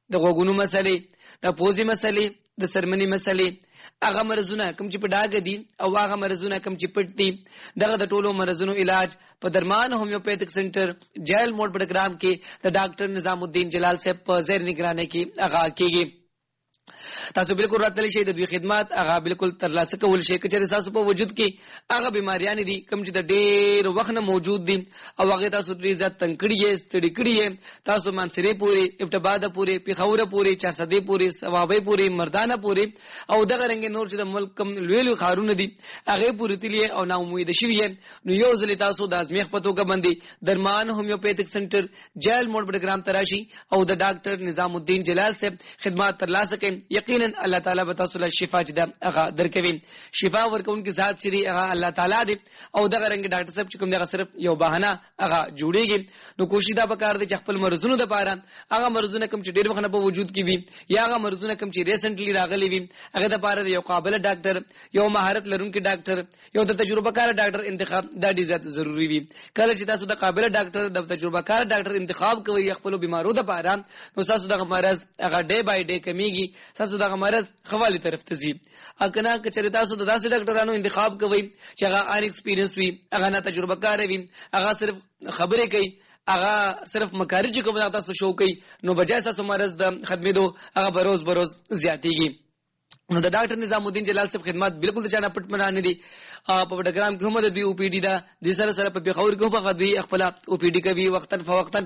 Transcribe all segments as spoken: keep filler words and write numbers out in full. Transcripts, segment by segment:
د غوګونو مسلې، د پوزې مسلې، د سرمنې مسلې، هغه مرزونه کوم چې په ډاګ دي او هغه مرزونه کوم چې پټ دي، دغه د ټولو مرزونو علاج په درمان هومیوپیتھک سنټر جیل موډ پروګرام کې د ډاکټر نظام الدین جلال صاحب په زیر نگرانی کې هغه کېږي. تاسو بالکل راتلی شئ د دوی خدمات هغه بالکل ترلاسه کول شي که چېرې تاسو په وجود کې هغه بیماریانې دي کوم چې د ډېر وخت نه موجود دي او هغې تاسو ډېر زیات تنګ کړي یې، ستړي کړي یې. تاسو مانسرې پورې، ابټباده پورې، پېښوره پورې، چارسدې پورې، ثوابۍ پورې، مردانه پورې او دغه رنګې نور چې د ملک کوم لوی لوی ښارونه دي هغې پورې تللي او ناامیده شوي یې، نو یو ځلې تاسو د ازمېښت په توګه باندې درمان هومیوپیتھک سنټر جیل موډ پروګرام ته راشي او د ډاکټر نظام الدین جلال صاحب خدمات ترلاسه کړئ. یقینا الله تعالی به تاسو له شفا چې ده هغه درکوي. شفا ورکوونکي ذات چې دی هغه الله تعالی دی او دغه رنګ ډاکټر صاحب چې کوم دغه صرف یو بهانه هغه جوړیږي. نو کوشش دا پکار دی چې خپل مرزونو دپاره هغه مرزونه کوم چې ډېر وخت نه په وجود کې وي یا هغه مرزونه کوم چې ریسنټلی راغلي وي هغې دپاره یو قابل ډاکټر، یو مهارت لرونکي ډاکټر، یو د تجربه کار ډاکټر انتخاب دا ډېر زیات ضروري وي. کله چې تاسو د قابل ډاکټر د تجربه کار ډاکټر انتخاب کوئ خپلو بیمارو دپاره، نو تاسو دغه مرض هغه ډے بای ډے کمیږي، تاسو دغه مرض خوالی طرف ته ځي. اکنه که چېرې تاسو د داسې ډاکټرانو انتخاب کوئ چې هغه ان ایکسپیرینس وي، هغه نه تجربه کار وي، هغه صرف خبرې کوي، هغه صرف مکاري چې کوم تاسو شو کوي، نو بجای تاسو مرض د ختمېدو هغه بروز بروز زیاتېږي. نو د ډاکټر نظام الدین جلال صاحب خدمات بالکل د چا نه پټ منا نه دي. په پروګرام کې هم د دوی او پی ډي ده، د سره سره په پېښور کې هم هغه دوی خپله او پی ډي کوي وقتا فوقتا.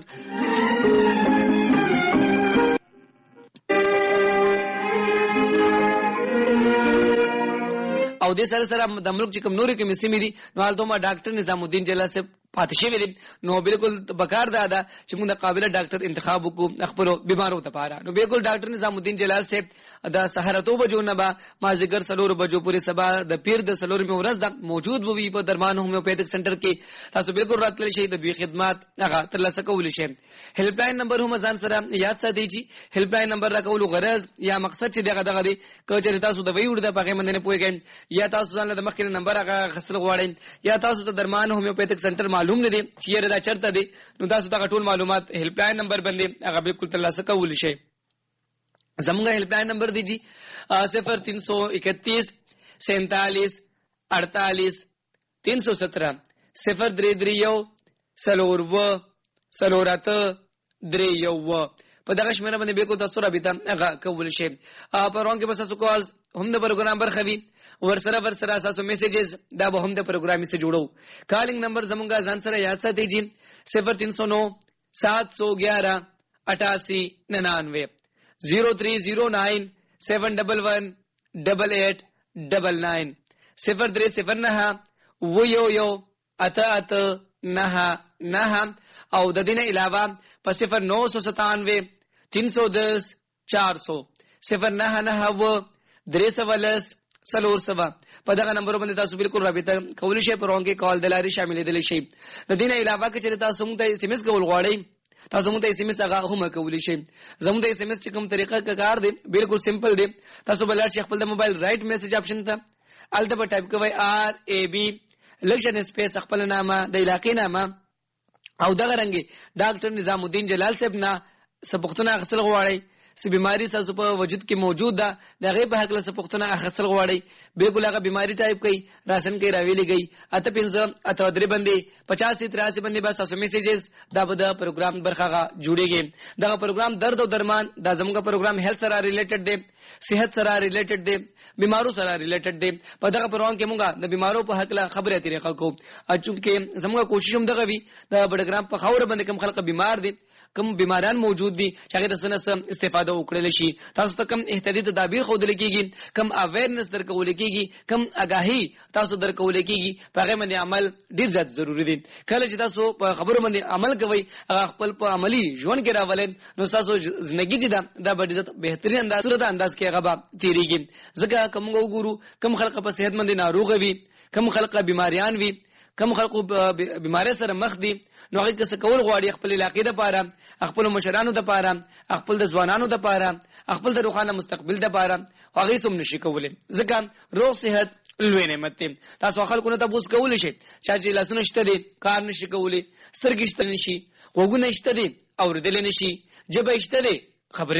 او د سره سره د ملک چې کوم نورې کومې سیمې دي نو هلته هم ډاکټر نظام الدین جلال صاحب پاتې شوي دي. نو بالکل بکار دا ده چې موږ د قابله ډاکټر انتخاب وکړو خپلو بیمارو دپاره. نو بالکل ډاکټر نظام الدین جلال صاحب د سهار اتو بجو نه به مازدیګر څلورو بجو پورې سبا د پیر د څلورمې ورځ د موجود به وي په درمان هومیوپیتھک سنټر کې. تاسو بالکل راتلی شئ د دوی خدمات هغه ترلاسه کولی شئ. هیلپ لاین نمبر هم ځان سره یاد ساتئ چې هیلپ لاین نمبر راکولو غرض یا مقصد چې دغه دغه دی که چېرې تاسو دوی وړ ده په هغې باندې نه پوهېږئ یا تاسو ځان له د مخکې نمبر هغه اخیستل غواړئ یا تاسو ته درمان هومیوپیتھک سنټر معلوم نه دی چې یاره دا چېرته دی، نو تاسو دغه ټول معلومات هیلپ لاین نمبر باندې هغه بالکل ترلاسه کولی شئ. زمونږ هیلپ لاین نمبر دی جی صفر تین سو اکتیس سینتالیس اڑتالیس تین سو سترہ صفر درې درې یو څلور اووه څلور اته درې یو اووه په دغه شمېره باندې بالکل تاسو رابطه هغه کولی شئ. په روان کې به ستاسو کالز هم د پروګرام برخه وي، ورسره ورسره ستاسو میسیجز دا به هم د پروګرام سره جوړو. کالینګ نمبر زمونږ ځان سره یاد ساتئ جی صفر تین سو نو سات سو گیارہ اٹھاسی ننانوے زیرو تھری زیرو نائن سیون ڈبل ون ڈبل ایٹ ڈبل نائن صفر درې صفر نهه و یو یو اته اته نهه نهه او د دې نه علاوه په صفر نو سو ستانوے تین سو دس چار سو صفر نهه نهه و درې سوه لس څلور سوه په دغه نمبر باندې تاسو بالکل رابطه کولی شئ. په روان کې کال د لارې شاملېدلی شئ. د دې نه علاوه که چېرې تاسو موږ ته ایس ایم ایس کول غواړئ تاسو موږ ته ایس ایم ایس هغه هم کولی شئ. زموږ د ایس ایم ایس چې کوم طریقه کار دی بالکل سمپل دی. تاسو به لاړ شئ خپل د موبایل رائټ میسج آپشن ته، هلته به ټایپ کوئ آر ای بي لږ سپیس خپل نامه د علاقې نامه او دغه رنګې ډاکټر نظام الدین جلال صاحب نه څه پوښتنه اخیستل غواړئ، څه بیماري ستاسو په وجود کې موجود ده د هغې په هکله څه پوښتنه اخیستل غواړئ، بالکل هغه بیماري ټایپ کوئ، راسن کوئ، راویلېږئ اته پنځه اته درې باندې پچاسي تراسي باندې به ستاسو میسیجز دا به د پروګرام برخه هغه جوړېږي. دغه پروګرام درد او درمان دا زموږ پروګرام هیلث سره ریلیټډ دی، صحت سره ریلیټډ دی، بیمارو سره ریلیټډ دی. په دغه پروګرام کې موږ د بیمارو په هکله خبرې اترې کوو. چونکې زموږ کوشش هم دغه وي د پروګرام په خاوره باندې کوم خلک بیمار دي، کم بیماران موجود دي چې هغه د سنس استفاده وکړل شي، تاسو ته کم احتیاطي تدابیر خودل کیږي، کم اویرنس درکول کیږي، کم آگاهی تاسو درکول کیږي، په هغه باندې عمل ډیر زیات ضروری دی. کله چې تاسو په خبرو باندې عمل کوئ هغه خپل په عملی ژوند کې راولئ نو تاسو ژوندۍ چې دا د ډیر بهترین انداز صورت انداز کې هغه به تیریږي. ځکه کوم وګورو کم خلک په صحت مند ناروغ وي، کم خلک بیماریان وي، کم خلکو بیماری سره مخ دي، نو هغه څه کول غواړي خپل علاقې لپاره، خپل مشرانو لپاره، خپل د ځوانانو لپاره، خپل د روښانه مستقبل لپاره هغه سم نشي کولای. ځکه روغ صحت لوی نعمت دی. تاسو خلکو نه تاسو کولای شئ چې لاسونه شته دي کار نشي کولای، سترګې شته نشي، غوږونه شته دي اوریدل نشي، جبه شته دي خبرې